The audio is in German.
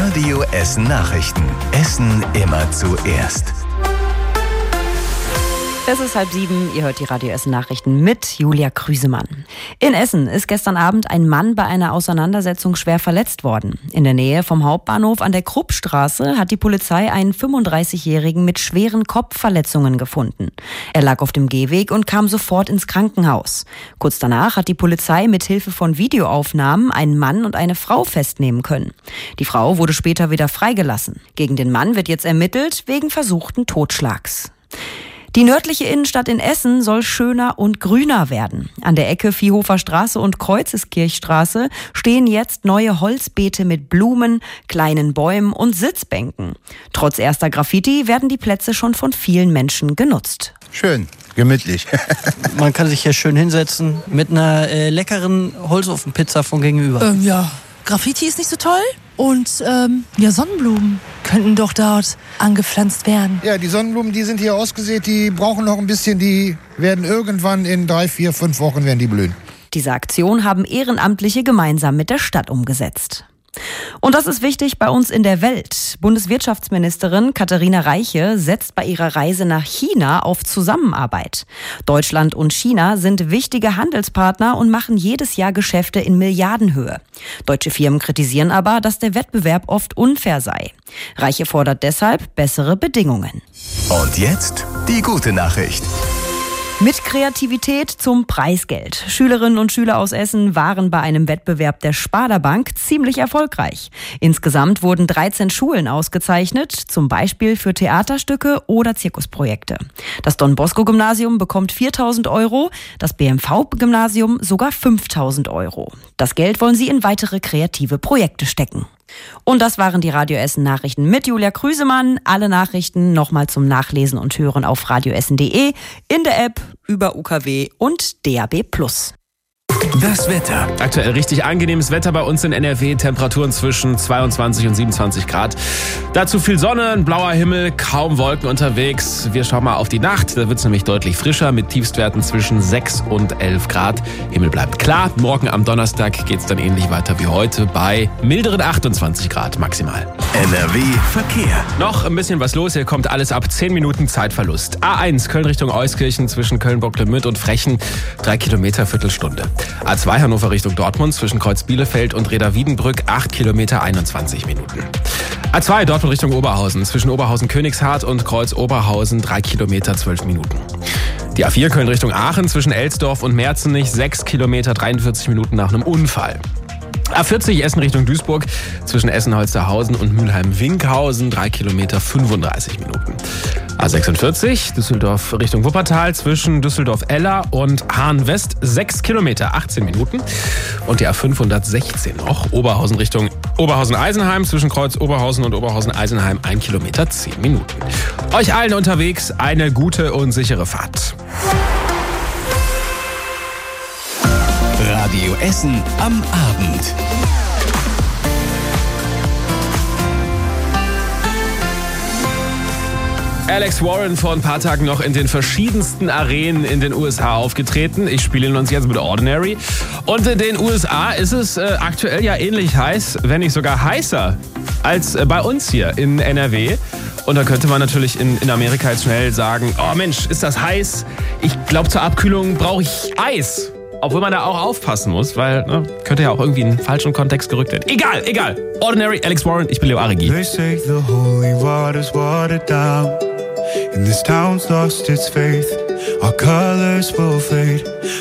Radio Essen Nachrichten. Essen immer zuerst. Es ist 6:30, ihr hört die Radio Essen Nachrichten mit Julia Krüsemann. In Essen ist gestern Abend ein Mann bei einer Auseinandersetzung schwer verletzt worden. In der Nähe vom Hauptbahnhof an der Kruppstraße hat die Polizei einen 35-Jährigen mit schweren Kopfverletzungen gefunden. Er lag auf dem Gehweg und kam sofort ins Krankenhaus. Kurz danach hat die Polizei mit Hilfe von Videoaufnahmen einen Mann und eine Frau festnehmen können. Die Frau wurde später wieder freigelassen. Gegen den Mann wird jetzt ermittelt wegen versuchten Totschlags. Die nördliche Innenstadt in Essen soll schöner und grüner werden. An der Ecke Viehhofer Straße und Kreuzeskirchstraße stehen jetzt neue Holzbeete mit Blumen, kleinen Bäumen und Sitzbänken. Trotz erster Graffiti werden die Plätze schon von vielen Menschen genutzt. Schön, gemütlich. Man kann sich hier schön hinsetzen mit einer leckeren Holzofenpizza von gegenüber. Ja, Graffiti ist nicht so toll. Und Sonnenblumen könnten doch dort angepflanzt werden. Ja, die Sonnenblumen, die sind hier ausgesät, die brauchen noch ein bisschen, die werden irgendwann in 3, 4, 5 Wochen werden die blühen. Diese Aktion haben Ehrenamtliche gemeinsam mit der Stadt umgesetzt. Und das ist wichtig bei uns in der Welt. Bundeswirtschaftsministerin Katharina Reiche setzt bei ihrer Reise nach China auf Zusammenarbeit. Deutschland und China sind wichtige Handelspartner und machen jedes Jahr Geschäfte in Milliardenhöhe. Deutsche Firmen kritisieren aber, dass der Wettbewerb oft unfair sei. Reiche fordert deshalb bessere Bedingungen. Und jetzt die gute Nachricht. Mit Kreativität zum Preisgeld. Schülerinnen und Schüler aus Essen waren bei einem Wettbewerb der Sparda Bank ziemlich erfolgreich. Insgesamt wurden 13 Schulen ausgezeichnet, zum Beispiel für Theaterstücke oder Zirkusprojekte. Das Don-Bosco-Gymnasium bekommt 4.000 €, das BMV-Gymnasium sogar 5.000 €. Das Geld wollen sie in weitere kreative Projekte stecken. Und das waren die Radio Essen Nachrichten mit Julia Krüsemann. Alle Nachrichten nochmal zum Nachlesen und Hören auf radioessen.de, in der App, über UKW und DAB+. Das Wetter. Aktuell richtig angenehmes Wetter bei uns in NRW. Temperaturen zwischen 22 und 27 Grad. Dazu viel Sonne, ein blauer Himmel, kaum Wolken unterwegs. Wir schauen mal auf die Nacht. Da wird es nämlich deutlich frischer mit Tiefstwerten zwischen 6 und 11 Grad. Himmel bleibt klar. Morgen am Donnerstag geht es dann ähnlich weiter wie heute bei milderen 28 Grad maximal. NRW Verkehr. Noch ein bisschen was los. Hier kommt alles ab 10 Minuten Zeitverlust. A1 Köln Richtung Euskirchen zwischen Köln-Bocklemünd und Frechen. 3 Kilometer, Viertelstunde. A2 Hannover Richtung Dortmund zwischen Kreuz Bielefeld und Reda-Wiedenbrück 8 Kilometer, 21 Minuten. A2 Dortmund Richtung Oberhausen zwischen Oberhausen-Königshardt und Kreuz Oberhausen 3 Kilometer, 12 Minuten. Die A4 Köln Richtung Aachen zwischen Elsdorf und Merzenich 6 Kilometer, 43 Minuten nach einem Unfall. A40 Essen Richtung Duisburg zwischen Essen-Holsterhausen und Mülheim-Winkhausen 3 Kilometer, 35 Minuten. A46 Düsseldorf Richtung Wuppertal zwischen Düsseldorf-Eller und Hahn-West 6 Kilometer, 18 Minuten. Und die A516 noch Oberhausen Richtung Oberhausen-Eisenheim zwischen Kreuz Oberhausen und Oberhausen-Eisenheim 1 Kilometer, 10 Minuten. Euch allen unterwegs eine gute und sichere Fahrt. Radio Essen am Abend. Alex Warren vor ein paar Tagen noch in den verschiedensten Arenen in den USA aufgetreten. Ich spiele ihn uns jetzt mit Ordinary. Und in den USA ist es aktuell ja ähnlich heiß, wenn nicht sogar heißer als bei uns hier in NRW. Und da könnte man natürlich in Amerika jetzt schnell sagen, oh Mensch, ist das heiß? Ich glaube, zur Abkühlung brauche ich Eis. Obwohl man da auch aufpassen muss, weil könnte ja auch irgendwie in einen falschen Kontext gerückt werden. Egal. Ordinary, Alex Warren, ich bin Leo Aregi. They say the holy water's watered down, and this town's lost its faith. Our colors will fade.